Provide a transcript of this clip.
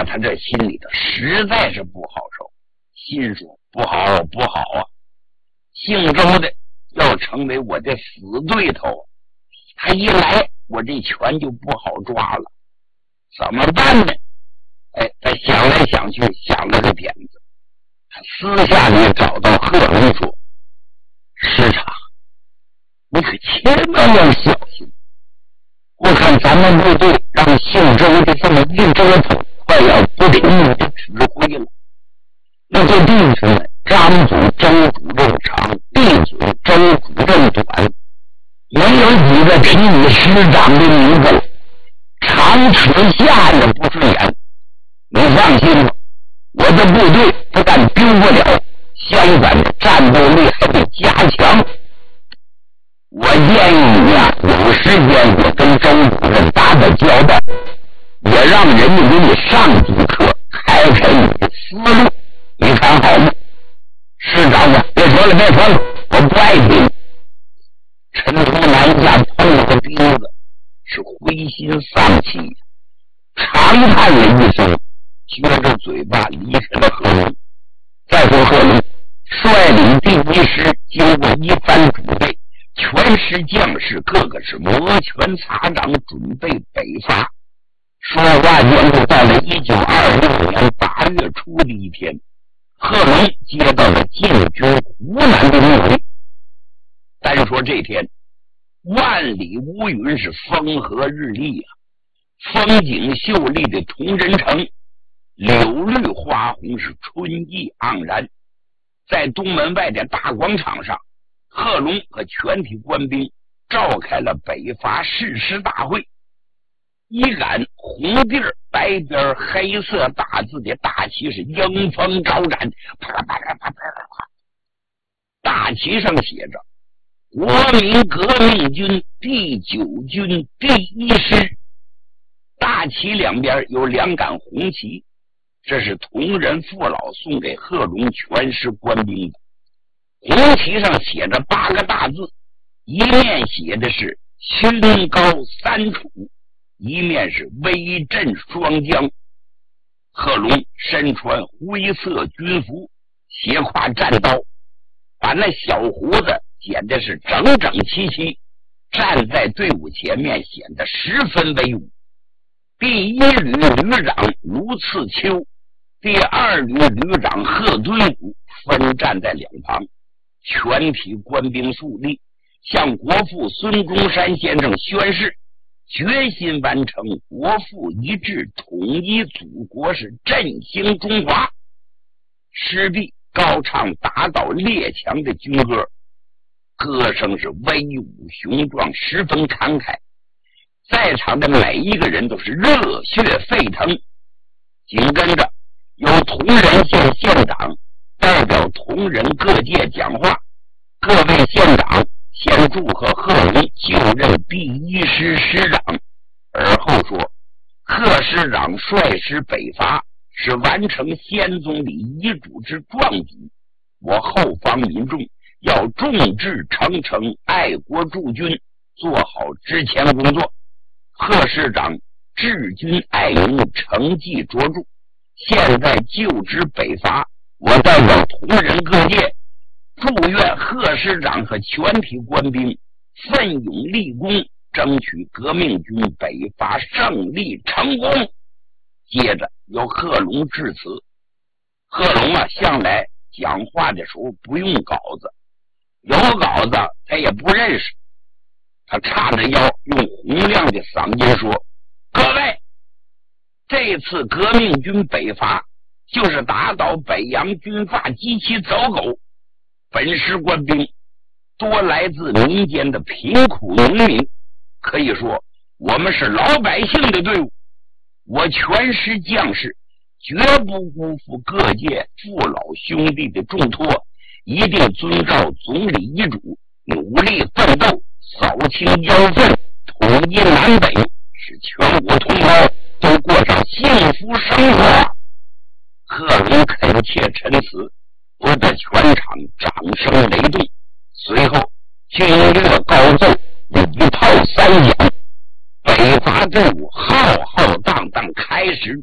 呀，他这心里头实在是不好受，心说不好不好啊，姓周的要成为我的死对头，他一来我这拳就不好抓了，怎么办呢？他想来想去，想了个点子，他私下里找到贺龙说：师长，你可千万要小心，我看咱们部队让姓周的这么一折腾，快要不听你的指挥了。那这弟兄们，张祖周主任长，弟子周主任短，没有几个提你师长的名字，长此下也不顺眼。你放心吧，我的部队不但丢不了，相反的战斗力还得加强。我建议你啊，有时间我跟周主任打交道，也让人家给你上几课，开开你的思路，你看好吗？师长啊，别说了别说了，我不爱听。陈图南下碰了个鼻子，是灰心丧气，长叹了一声，撅着嘴巴离开了贺龙。再说贺龙率领第一师经过一番准备，全师将士个个是摩拳擦掌，准备北伐。说话间就到了1926年8月初的一天，贺龙接到了晋军湖南的命令。单说这天万里无云，是风和日丽啊，风景秀丽的同仁城柳绿花红，是春意盎然。在东门外的大广场上，贺龙和全体官兵召开了北伐誓师大会。一杆红地白边黑色大字的大旗是迎风招展，啪啦啪啦啪啦啪，大旗上写着国民革命军第9军第1师。大旗两边有2杆红旗，这是同仁父老送给贺龙全师官兵的。红旗上写着8个大字，一面写的是勋高3处，一面是威震双江。贺龙身穿灰色军服，斜挎战刀，把那小胡子剪的是整整齐齐，站在队伍前面显得十分威武。第1旅旅长卢次秋，第2旅旅长贺敦武分站在两旁，全体官兵肃立，向国父孙中山先生宣誓，决心完成国父遗志，统一祖国，是振兴中华。师弟高唱打倒列强的军歌，歌声是威武雄壮，十分慷慨，在场的每一个人都是热血沸腾。紧跟着由同仁县县长代表同仁各界讲话，各位县长先祝贺贺龙就任第1师师长，而后说贺师长率师北伐，是完成先总理遗嘱之壮举，我后方民众要众志成城，爱国助军，做好之前工作。贺师长治军爱民，成绩卓著，现在就职北伐，我代表同仁各界祝愿贺师长和全体官兵奋勇立功，争取革命军北伐胜利成功。接着由贺龙致辞。贺龙啊，向来讲话的时候不用稿子，有稿子他也不认识，他叉着腰用洪亮的嗓音说：各位，这次革命军北伐就是打倒北洋军阀及其走狗，本师官兵多来自民间的贫苦农民，可以说我们是老百姓的队伍。我全师将士绝不辜负各界父老兄弟的重托，一定遵照总理遗嘱，努力奋斗，扫清妖氛，统一南北，使全国同胞都过上幸福生活。贺龙恳切陈词，不得全场掌声雷动。随后军乐高奏，礼炮3响，北伐队伍